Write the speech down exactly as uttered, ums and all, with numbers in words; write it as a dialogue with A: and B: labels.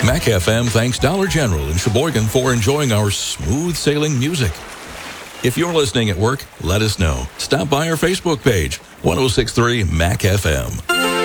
A: Mac F M thanks Dollar General in Sheboygan for enjoying our smooth sailing music. If you're listening at work, let us know. Stop by our Facebook page, ten sixty-three Mac F M.